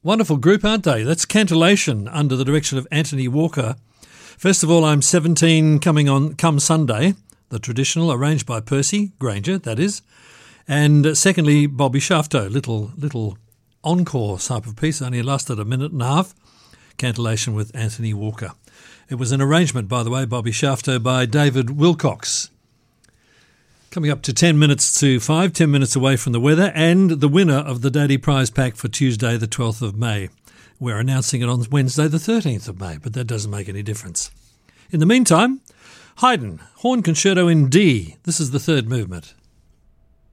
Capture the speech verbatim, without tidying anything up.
Wonderful group, aren't they? That's Cantillation under the direction of Anthony Walker. First of all, I'm seventeen coming on come Sunday, the traditional, arranged by Percy Granger, that is. And uh, secondly, Bobby Shafto, little little encore type of piece, only lasted a minute and a half. Cantillation with Anthony Walker. It was an arrangement, by the way, Bobby Shafto, by David Wilcox. Coming up to ten minutes to five, ten minutes away from the weather, and the winner of the Daddy Prize Pack for Tuesday the twelfth of May. We're announcing it on Wednesday the thirteenth of May, but that doesn't make any difference. In the meantime, Haydn, Horn Concerto in D. This is the third movement.